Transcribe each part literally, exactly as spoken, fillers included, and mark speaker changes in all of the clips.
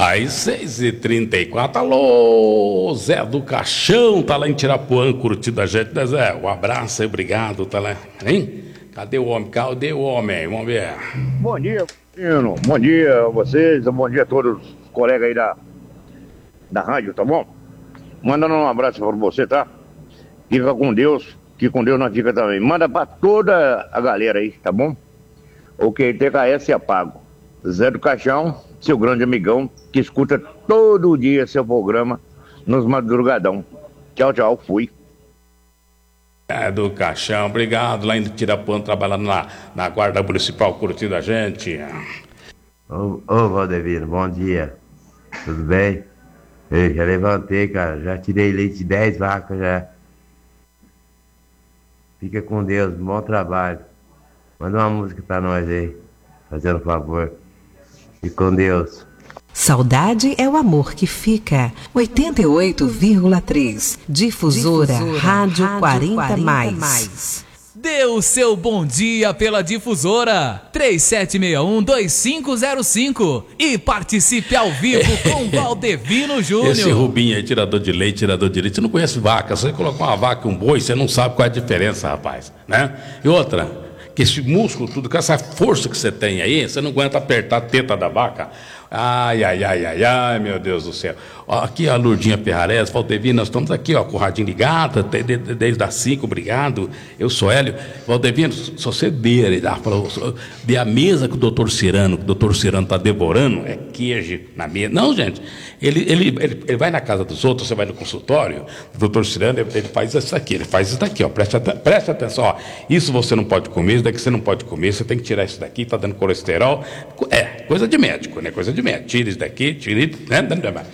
Speaker 1: Às seis e trinta e quatro, alô, Zé do Caixão, tá lá em Tirapuã, curtindo a gente, né, Zé? Um abraço aí, obrigado, tá lá, hein? Cadê o homem? Cadê o homem? Vamos ver.
Speaker 2: Bom dia, menino. Bom dia a vocês, bom dia a todos os colegas aí da, da rádio, tá bom? Mandando um abraço pra você, tá? Fica com Deus, que com Deus nós fica também. Manda pra toda a galera aí, tá bom? O Q T K S apago. Zé do Caixão, seu grande amigão, que escuta todo dia seu programa nos madrugadão. Tchau, tchau, fui.
Speaker 1: É do Caixão, obrigado. Lá em Tirapuã, trabalhando na, na Guarda Municipal, curtindo a gente.
Speaker 3: Ô, ô Valdevino, bom dia. Tudo bem? Eu já levantei, cara. Já tirei leite de dez vacas já. Fica com Deus, bom trabalho. Manda uma música pra nós aí, fazendo favor. Fique com Deus.
Speaker 4: Saudade é o amor que fica. oitenta e oito vírgula três. Difusora, Difusora Rádio, Rádio quarenta, quarenta mais. mais.
Speaker 5: Dê o seu bom dia pela Difusora três sete seis um, dois cinco zero cinco e participe ao vivo com Valdevino Júnior.
Speaker 1: Esse Rubinho aí, tirador de leite, tirador de leite, você não conhece vaca, você colocou uma vaca e um boi, você não sabe qual é a diferença, rapaz, né? E outra, que esse músculo, tudo, com essa força que você tem aí, você não aguenta apertar a teta da vaca. Ai, ai, ai, ai, ai, meu Deus do céu. Ó, aqui a Lourdinha Ferrarez, Valdevino, nós estamos aqui, ó, com o radinho ligado, desde as cinco, obrigado. Eu sou Hélio. Valdevino, se você ver, ver a mesa que o doutor Cirano, que o doutor Cirano está devorando, é queijo na mesa. Não, gente, ele, ele, ele, ele vai na casa dos outros, você vai no consultório, o doutor Cirano, ele, ele faz isso aqui, ele faz isso daqui, ó, preste, preste atenção, ó, isso você não pode comer, isso daqui você não pode comer, você tem que tirar isso daqui, tá dando colesterol. É, coisa de médico, né, coisa de médico, tira isso daqui, tira isso, né,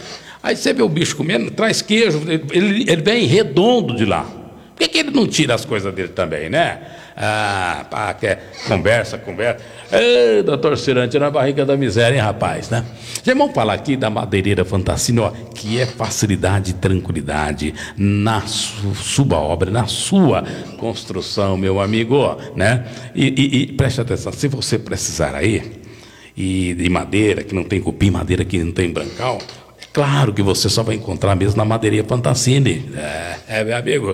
Speaker 1: aí você vê o bicho comendo, traz queijo, ele, ele vem redondo de lá. Por que, que ele não tira as coisas dele também, né? Ah, pá, quer, conversa, conversa. Ei, doutor Cirante, na barriga da miséria, hein, rapaz, né? Já vamos falar aqui da madeireira Fantassini, ó, que é facilidade e tranquilidade na su, sua obra, na sua construção, meu amigo, ó, né? E, e, e preste atenção, se você precisar aí, e de madeira, que não tem cupim, madeira que não tem brancal, claro que você só vai encontrar mesmo na madeirinha Fantassini. É, é, meu amigo.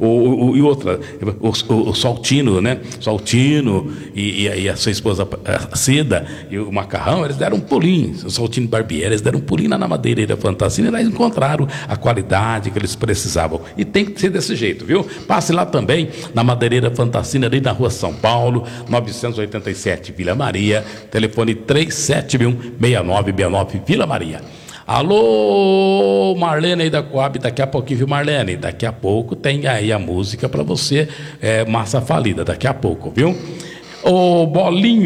Speaker 1: O, o, e outra, o, o, o Saltino, né? Saltino e, e, e a sua esposa a Cida e o Macarrão, eles deram um pulinho. O Saltino e Barbieri, eles deram um pulinho na madeireira Fantassini e eles encontraram a qualidade que eles precisavam. E tem que ser desse jeito, viu? Passe lá também na madeireira Fantassini, ali na rua São Paulo, novecentos e oitenta e sete, Vila Maria. Telefone três sete um, seis nove seis nove, Vila Maria. Alô, Marlene aí da Coab, daqui a pouquinho, viu, Marlene? Daqui a pouco tem aí a música para você, é, Massa Falida, daqui a pouco, viu? Ô, Bolinho.